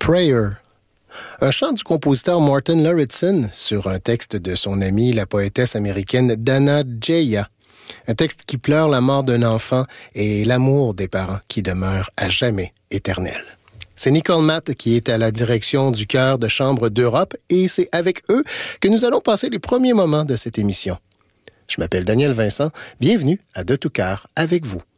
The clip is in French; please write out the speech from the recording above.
Prayer. Un chant du compositeur Martin Lauritsen sur un texte de son amie, la poétesse américaine Dana Gea. Un texte qui pleure la mort d'un enfant et l'amour des parents qui demeure à jamais éternel. C'est Nicole Matt qui est à la direction du chœur de chambre d'Europe et c'est avec eux que nous allons passer les premiers moments de cette émission. Je m'appelle Daniel Vincent, bienvenue à De tout cœur avec vous.